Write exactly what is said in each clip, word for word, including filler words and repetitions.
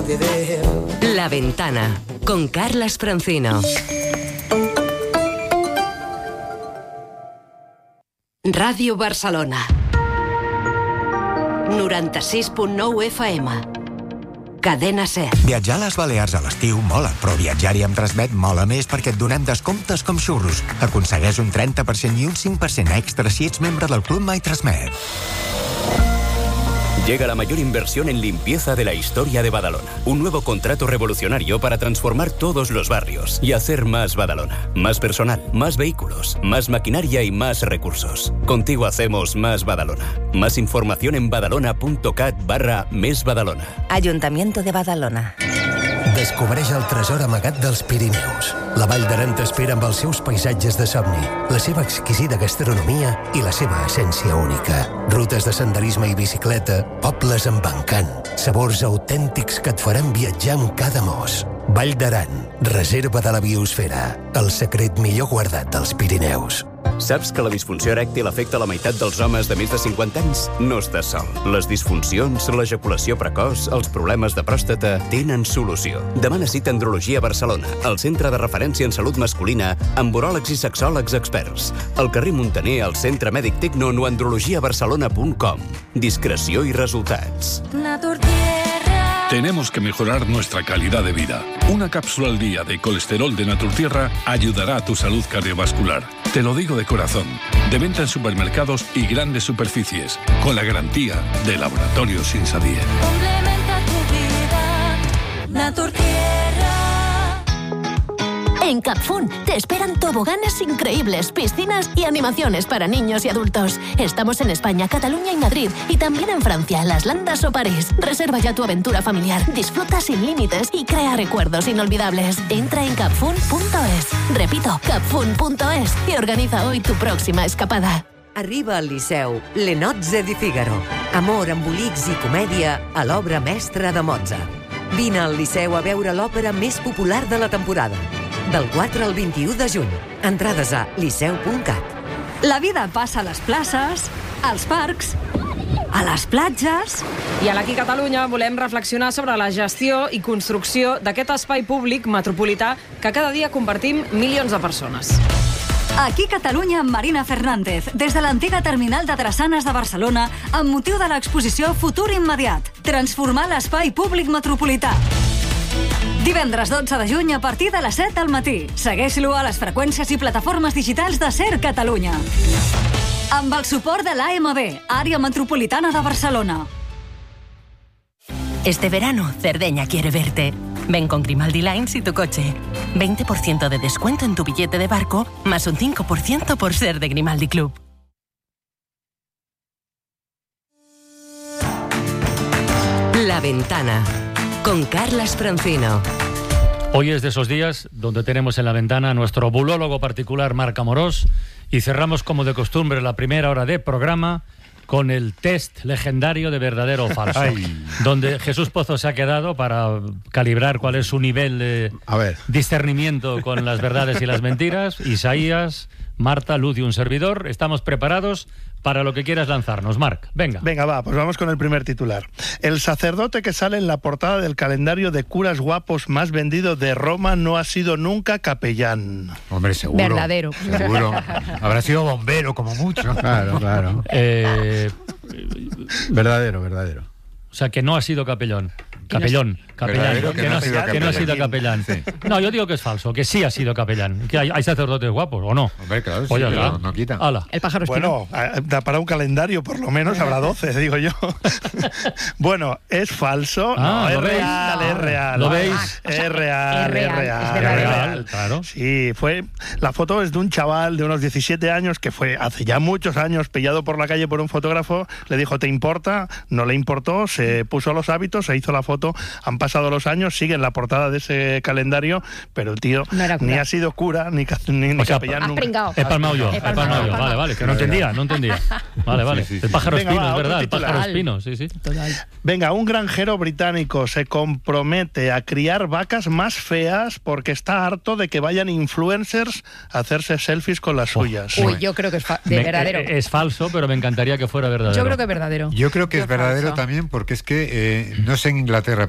copia de él. La Ventana, con Carles Francino. Ràdio Barcelona, noranta-sis punt nou F M. Cadena Ser. Viatjar a les Balears a l'estiu mola, però viatjar-hi amb Transmet mola més perquè et donem descomptes com xurros. Aconsegueix un treinta per cent i un cinc per cent extra si ets membre del Club My Transmet. Llega la mayor inversión en limpieza de la historia de Badalona. Un nuevo contrato revolucionario para transformar todos los barrios y hacer más Badalona. Más personal, más vehículos, más maquinaria y más recursos. Contigo hacemos más Badalona. Más información en badalona.cat barra més Badalona. Ayuntamiento de Badalona. Descobreix el tresor amagat dels Pirineus. La Vall d'Aran t'espera amb els seus paisatges de somni, la seva exquisida gastronomia i la seva essència única. Rutes de senderisme i bicicleta, pobles amb encant, sabors autèntics que et faran viatjar amb cada mos. Vall d'Aran, reserva de la biosfera, el secret millor guardat dels Pirineus. Saps que la disfunció erèctil afecta la meitat dels homes de més de cinquanta anys? No estàs sol. Les disfuncions, l'ejaculació precoç, els problemes de pròstata tenen solució. Demana cita a Andrologia Barcelona, el centre de referència en salut masculina, amb uròlegs i sexòlegs experts. Al carrer Montaner, al Centre Mèdic Tecno o andrologia barcelona punt com. Discreció i resultats. Tenemos que mejorar nuestra calidad de vida. Una cápsula al día de colesterol de Naturtierra ayudará a tu salud cardiovascular. Te lo digo de corazón. De venta en supermercados y grandes superficies, con la garantía de Laboratorios Insadier. Complementa tu vida, Naturtierra. En Capfun te esperan toboganes increíbles, piscinas y animaciones para niños y adultos. Estamos en España, Cataluña y Madrid, y también en Francia, Las Landas o París. Reserva ya tu aventura familiar, disfruta sin límites y crea recuerdos inolvidables. Entra en capfun punto es. Repito, capfun punto es y organiza hoy tu próxima escapada. Arriba al Liceu, Le Nozze di Figaro. Amor, embolics i comèdia a l'obra mestra de Mozart. Vine al Liceu a veure l'òpera més popular de la temporada. Del quatre al vint-i-u de juny. Entrades a liceu punt cat. La vida passa a les places, als parcs, a les platges. I a l'Aquí Catalunya volem reflexionar sobre la gestió i construcció d'aquest espai públic metropolità que cada dia convertim milions de persones. Aquí Catalunya amb Marina Fernández, des de l'antiga terminal de Drassanes de Barcelona, amb motiu de l'exposició Futur Immediat. Transformar l'espai públic metropolità. Divendres dotze de juny a partir de les set del matí. Segueix-lo a les freqüències i plataformes digitals de Ser Catalunya. Amb el suport de l'A M B, Àrea Metropolitana de Barcelona. Este verano, Cerdeña quiere verte. Ven con Grimaldi Lines y tu coche. veinte por ciento de descuento en tu billete de barco, más un cinco por ciento por ser de Grimaldi Club. La Ventana, con Carles Francino. Hoy es de esos días donde tenemos en la ventana a nuestro bulólogo particular Marc Amorós y cerramos como de costumbre la primera hora de programa con el test legendario de verdadero o falso. Ay. Donde Jesús Pozo se ha quedado para calibrar cuál es su nivel de a ver. discernimiento con las verdades y las mentiras. Isaías, Marta, Luz y un servidor, estamos preparados para lo que quieras lanzarnos. Marc, venga. Venga, va, pues vamos con el primer titular. El sacerdote que sale en la portada del calendario de curas guapos más vendido de Roma no ha sido nunca capellán. Hombre, seguro. Verdadero. Seguro. Habrá sido bombero, como mucho. Claro, claro. Eh... Verdadero, verdadero. O sea, que no ha sido capellón. Capellón, capellán, que, que, no, que, no, que no ha sido capellán. Sí. No, yo digo que es falso, que sí ha sido capellán. Que hay, hay sacerdotes guapos, ¿o no? Hombre, claro, sí, Oye, pero no quita. Ala. El pájaro espino. Bueno, para un calendario por lo menos habrá doce, digo yo. Bueno, es falso. Ah, no, ¿lo es veis? real, es real. ¿Lo veis? Es real, es real, es real. es Es real, real, claro. Sí, fue. La foto es de un chaval de unos diecisiete años que fue hace ya muchos años pillado por la calle por un fotógrafo. Le dijo, ¿te importa? No le importó, se puso los hábitos, se hizo la foto. Han pasado los años, sigue en la portada de ese calendario, pero el tío no ni ha sido cura, ni, ni, ni o sea, capellán nunca. He palmado yo, he palmado yo. Vale, vale, que no entendía, no entendía. Vale, vale. Sí, sí, sí. El pájaro Venga, espino, va, es verdad, el pájaro espino, sí, sí. Total. Venga, un granjero británico se compromete a criar vacas más feas porque está harto de que vayan influencers a hacerse selfies con las suyas. Uy, yo creo que es fa- de me, verdadero. Es falso, pero me encantaría que fuera verdadero. Yo creo que es verdadero. Yo creo que Yo es verdadero falso. también porque es que, eh, no sé en Inglaterra, pero en Escocia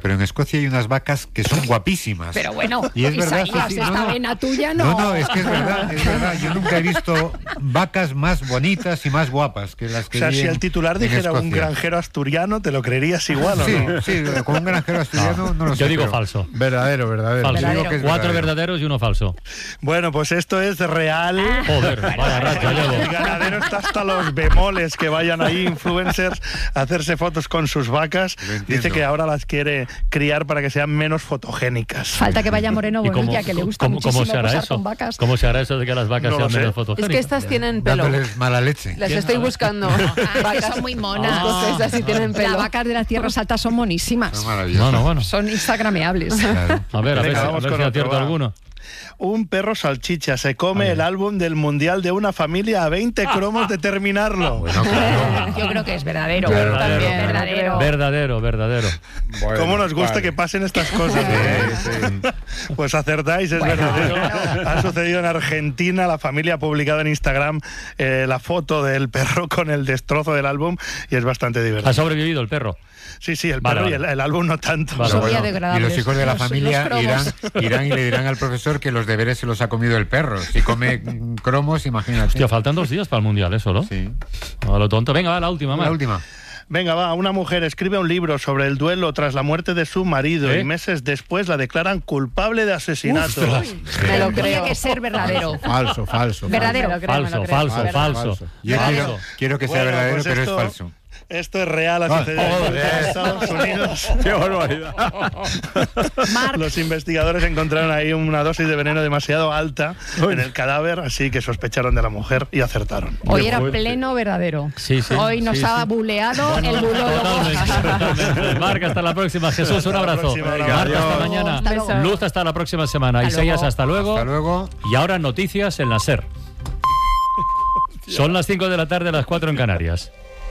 Escocia hay unas vacas que son guapísimas. Pero bueno, y es verdad, Isaías, sí, sí, esta no, no. vena tuya no. No, no, es que es verdad, es verdad. Yo nunca he visto vacas más bonitas y más guapas que las que O sea, vi si en- el titular en dijera un Escocia. granjero asturiano, ¿te lo creerías igual o Sí, no? sí, con un granjero asturiano no lo sé. Yo digo pero falso. Verdadero, verdadero. Falso. Yo digo que es Cuatro verdadero. verdaderos y uno falso. Bueno, pues esto es real. Joder, vaya racha llevo. El ganadero está hasta los bemoles que vayan ahí influencers a hacerse fotos con sus vacas. Dice que ahora las quiere criar para que sean menos fotogénicas. Falta que vaya Moreno ¿Y cómo, Bonilla, que le gusta cómo, muchísimo cómo se hará posar eso? con vacas. ¿Cómo se hará eso de que las vacas No lo sean sé. menos Es fotogénicas? que estas tienen pelo. Dándoles mala leche. Las estoy buscando. Ah, es que son muy monas. Entonces así tienen pelo. Las vacas de las tierras altas son monísimas. No, no, bueno. Son instagrameables. A ver, a ver, Venga, si- a vamos ver con si otro, acierto va. alguno. Un perro salchicha se come el álbum del Mundial de una familia a veinte cromos de terminarlo. Yo creo que es verdadero. Verdadero, También, verdadero. Verdadero, verdadero. ¿Cómo nos gusta vale. que pasen estas cosas? ¿eh? Pues acertáis, es verdadero. Ha sucedido en Argentina. La familia ha publicado en Instagram eh, la foto del perro con el destrozo del álbum y es bastante divertido. Ha sobrevivido el perro. Sí, sí, el Vale, perro vale. y el, el álbum no tanto. Vale, Pero bueno. bueno, y los hijos de la Los- familia los irán, cromos. irán y le dirán al profesor que los deberes se los ha comido el perro. Si come mm, cromos, imagínate. Hostia, faltan dos días para el Mundial, ¿eso, no? Sí. A lo tonto. Venga, va, la última, La Mar. última. Venga, va, una mujer escribe un libro sobre el duelo tras la muerte de su marido ¿Eh? y meses después la declaran culpable de asesinato. Me lo Tiene creo. que ser verdadero. Falso, falso. Verdadero. Me lo creo, me Falso, lo creo. falso, falso. falso. Yo Falso. quiero, quiero que sea Bueno, verdadero, pues pero esto- es falso. Esto es real, ha Ah, sucedido en joder. Estados Unidos. ¡Qué barbaridad! Marc, Los investigadores encontraron ahí una dosis de veneno demasiado alta en el cadáver, así que sospecharon de la mujer y acertaron. hoy Qué era fuerte. pleno verdadero. Sí, sí, Hoy nos sí, ha sí. buleado el bulólogo. Totalmente, totalmente. Marc, hasta la próxima. Jesús, un Hasta la abrazo. próxima, un Marta, abrazo. hasta mañana. Hasta luego. Luz, hasta la próxima semana. Hasta Isaías, luego. hasta luego. Hasta luego. Y ahora noticias en la SER. Son las cinco de la tarde, las cuatro en Canarias.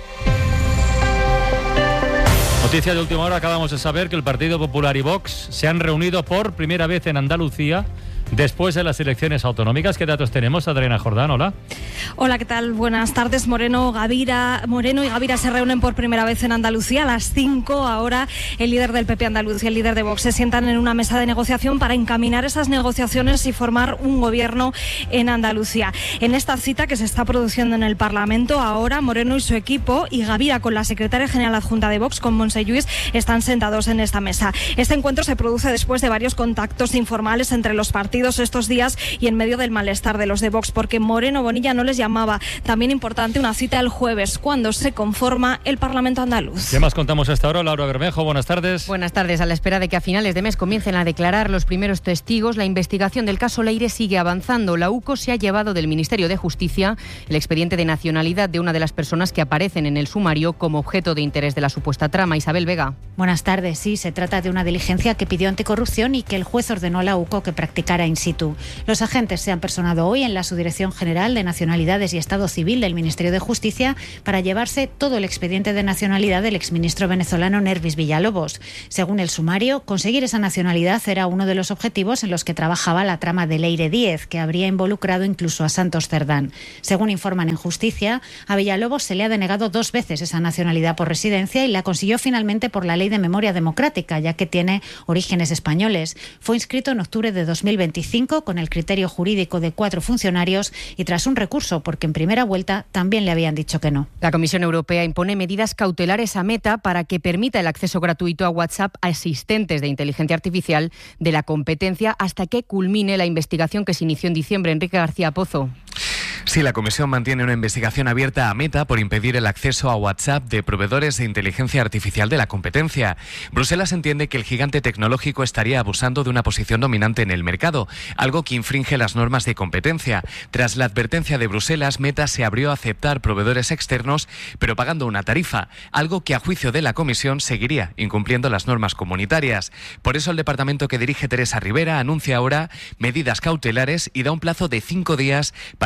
Noticia de última hora, acabamos de saber que el Partido Popular y Vox se han reunido por primera vez en Andalucía después de las elecciones autonómicas. ¿Qué datos tenemos, Adriana Jordán? Hola. Hola, ¿qué tal? Buenas tardes. Moreno, Gavira, Moreno y Gavira se reúnen por primera vez en Andalucía a las cinco. Ahora el líder del P P andaluz y el líder de Vox se sientan en una mesa de negociación para encaminar esas negociaciones y formar un gobierno en Andalucía. En esta cita que se está produciendo en el Parlamento, ahora Moreno y su equipo y Gavira con la secretaria general adjunta de Vox, con Montse Lluís, están sentados en esta mesa. Este encuentro se produce después de varios contactos informales entre los partidos estos días y en medio del malestar de los de Vox, porque Moreno Bonilla no les llamaba. También importante una cita el jueves, cuando se conforma el Parlamento andaluz. ¿Qué más contamos hasta ahora? Laura Bermejo, buenas tardes. Buenas tardes. A la espera de que a finales de mes comiencen a declarar los primeros testigos, la investigación del caso Leire sigue avanzando. La UCO se ha llevado del Ministerio de Justicia el expediente de nacionalidad de una de las personas que aparecen en el sumario como objeto de interés de la supuesta trama. Isabel Vega. Buenas tardes. Sí, se trata de una diligencia que pidió anticorrupción y que el juez ordenó a la UCO que practicara in situ. Los agentes se han personado hoy en la Subdirección General de Nacionalidades y Estado Civil del Ministerio de Justicia para llevarse todo el expediente de nacionalidad del exministro venezolano Nervis Villalobos. Según el sumario, conseguir esa nacionalidad era uno de los objetivos en los que trabajaba la trama de Leire Díez, que habría involucrado incluso a Santos Cerdán. Según informan en Justicia, a Villalobos se le ha denegado dos veces esa nacionalidad por residencia y la consiguió finalmente por la Ley de Memoria Democrática, ya que tiene orígenes españoles. Fue inscrito en octubre de dos mil veinticinco con el criterio jurídico de cuatro funcionarios y tras un recurso, porque en primera vuelta también le habían dicho que no. La Comisión Europea impone medidas cautelares a Meta para que permita el acceso gratuito a WhatsApp a asistentes de inteligencia artificial de la competencia hasta que culmine la investigación que se inició en diciembre. Enrique García Pozo. Sí, la Comisión mantiene una investigación abierta a Meta por impedir el acceso a WhatsApp de proveedores de inteligencia artificial de la competencia. Bruselas entiende que el gigante tecnológico estaría abusando de una posición dominante en el mercado, algo que infringe las normas de competencia. Tras la advertencia de Bruselas, Meta se abrió a aceptar proveedores externos, pero pagando una tarifa, algo que a juicio de la Comisión seguiría incumpliendo las normas comunitarias. Por eso el departamento que dirige Teresa Rivera anuncia ahora medidas cautelares y da un plazo de cinco días para que Meta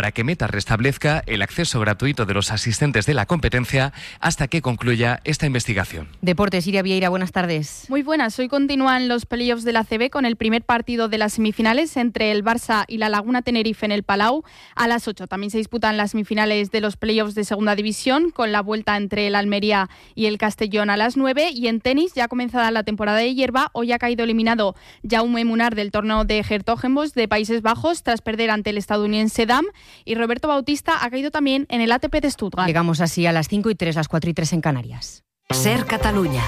restablezca el acceso gratuito de los asistentes de la competencia hasta que concluya esta investigación. Deportes, Iria Vieira, buenas tardes. Muy buenas, hoy continúan los playoffs de la A C B con el primer partido de las semifinales entre el Barça y la Laguna Tenerife en el Palau a las ocho. También se disputan las semifinales de los playoffs de Segunda División con la vuelta entre el Almería y el Castellón a las nueve. Y en tenis, ya comenzada la temporada de hierba, hoy ha caído eliminado Jaume Munar del torneo de Hertogenbosch de Países Bajos tras perder ante el estadounidense Dam, y Roberto Bautista ha caído también en el A T P de Stuttgart. Llegamos así a las cinco y tres, las cuatro y tres en Canarias. Ser Catalunya.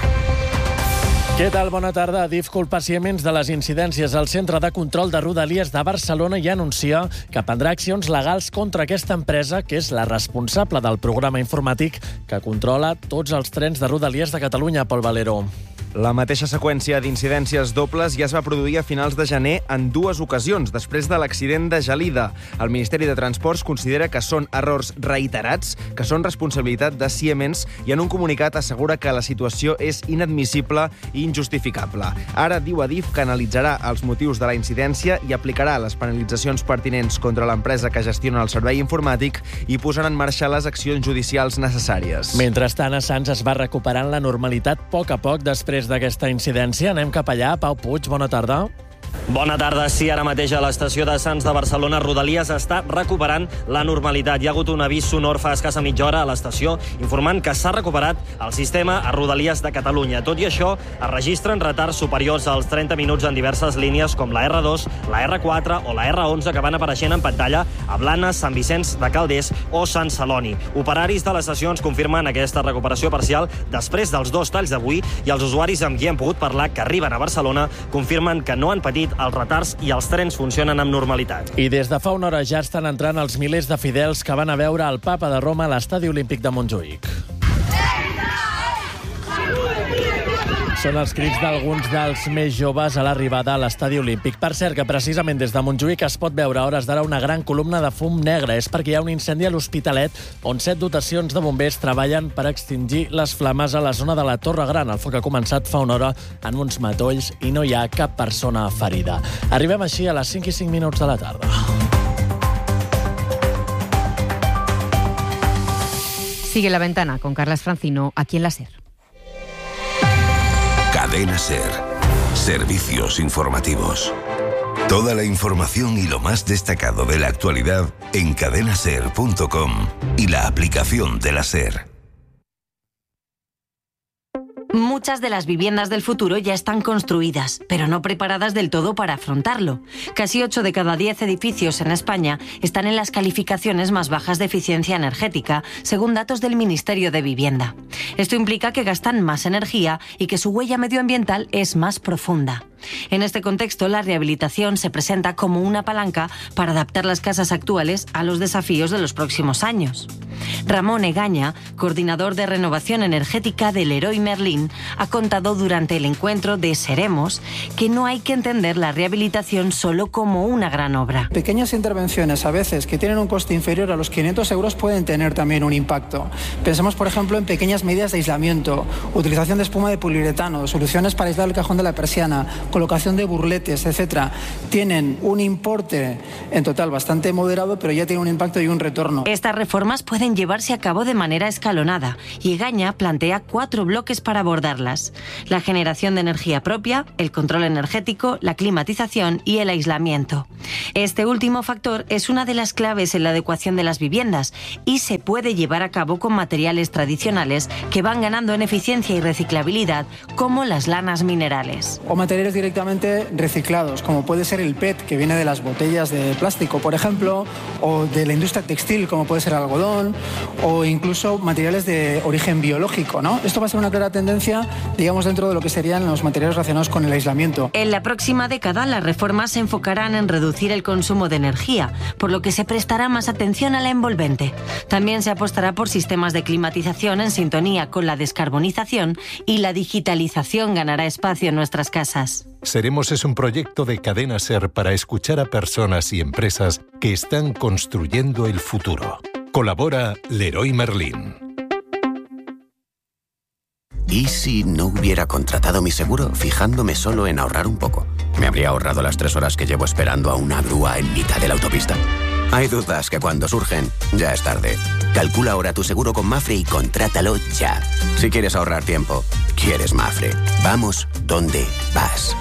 Què tal? Bona tarda. D I F culpa Siemens de les incidències al Centre de Control de Rodalies de Barcelona i anuncia que prendrà accions legals contra aquesta empresa, que és la responsable del programa informàtic que controla tots els trens de Rodalies de Catalunya, Pol Valero. La mateixa seqüència d'incidències dobles ja es va produir a finals de gener en dues ocasions, després de l'accident de Gelida. El Ministeri de Transports considera que són errors reiterats, que són responsabilitat de Siemens, i en un comunicat assegura que la situació és inadmissible i injustificable. Ara diu a D I F que analitzarà els motius de la incidència i aplicarà les penalitzacions pertinents contra l'empresa que gestiona el servei informàtic i posarà en marxa les accions judicials necessàries. Mentrestant, a Sants es va recuperant la normalitat a poc a poc després d'aquesta incidència. Anem cap allà. Pau Puig, bona tarda. Bona tarda. Sí, ara mateix a l'estació de Sants de Barcelona, Rodalies està recuperant la normalitat. Hi ha hagut un avís sonor fa escassa mitja hora a l'estació informant que s'ha recuperat el sistema a Rodalies de Catalunya. Tot i això, es registren retards superiors als trenta minuts en diverses línies com la erre dos, la erre quatre o la erre onze, que van apareixent en pantalla a Blanes, Sant Vicenç de Calders o Sant Celoni. Operaris de l'estació ens confirmen aquesta recuperació parcial després dels dos talls d'avui, i els usuaris amb qui hem pogut parlar que arriben a Barcelona confirmen que no han patit els retards i els trens funcionen amb normalitat. I des de fa una hora ja estan entrant els milers de fidels que van a veure el Papa de Roma a l'Estadi Olímpic de Montjuïc. Són els crits d'alguns dels més joves a l'arribada a l'Estadi Olímpic. Per cert, que precisament des de Montjuïc es pot veure a hores d'ara una gran columna de fum negre. És perquè hi ha un incendi a l'Hospitalet on set dotacions de bombers treballen per extingir les flames a la zona de la Torre Gran. El foc ha començat fa una hora en uns matolls i no hi ha cap persona ferida. Arribem així a les cinc i cinc minuts de la tarda. Sigue La Ventana con Carlas Francino, aquí en la SER. Cadena SER. Servicios informativos. Toda la información y lo más destacado de la actualidad en cadena ser punto com y la aplicación de la SER. Muchas de las viviendas del futuro ya están construidas, pero no preparadas del todo para afrontarlo. Casi ocho de cada diez edificios en España están en las calificaciones más bajas de eficiencia energética, según datos del Ministerio de Vivienda. Esto implica que gastan más energía y que su huella medioambiental es más profunda. En este contexto, la rehabilitación se presenta como una palanca para adaptar las casas actuales a los desafíos de los próximos años. Ramón Egaña, coordinador de renovación energética del Leroy Merlin, ha contado durante el encuentro de Seremos que no hay que entender la rehabilitación solo como una gran obra. Pequeñas intervenciones, a veces, que tienen un coste inferior a los quinientos euros, pueden tener también un impacto. Pensemos, por ejemplo, en pequeñas medidas de aislamiento, utilización de espuma de poliuretano, soluciones para aislar el cajón de la persiana, colocación de burletes, etcétera. Tienen un importe en total bastante moderado, pero ya tienen un impacto y un retorno. Estas reformas pueden llevarse a cabo de manera escalonada y Egaña plantea cuatro bloques para abordarlas: la generación de energía propia, el control energético, la climatización y el aislamiento. Este último factor es una de las claves en la adecuación de las viviendas y se puede llevar a cabo con materiales tradicionales que van ganando en eficiencia y reciclabilidad, como las lanas minerales. O materiales directamente reciclados, como puede ser el P E T, que viene de las botellas de plástico, por ejemplo, o de la industria textil, como puede ser algodón, o incluso materiales de origen biológico, ¿no? Esto va a ser una clara tendencia, digamos, dentro de lo que serían los materiales relacionados con el aislamiento. En la próxima década, las reformas se enfocarán en reducir el consumo de energía, por lo que se prestará más atención a la envolvente. También se apostará por sistemas de climatización en sintonía con la descarbonización, y la digitalización ganará espacio en nuestras casas. Seremos es un proyecto de Cadena SER para escuchar a personas y empresas que están construyendo el futuro. Colabora Leroy Merlin. ¿Y si no hubiera contratado mi seguro fijándome solo en ahorrar un poco? Me habría ahorrado las tres horas que llevo esperando a una grúa en mitad de la autopista. Hay dudas que cuando surgen, ya es tarde. Calcula ahora tu seguro con Mafre y contrátalo ya. Si quieres ahorrar tiempo, quieres Mafre. Vamos donde vas.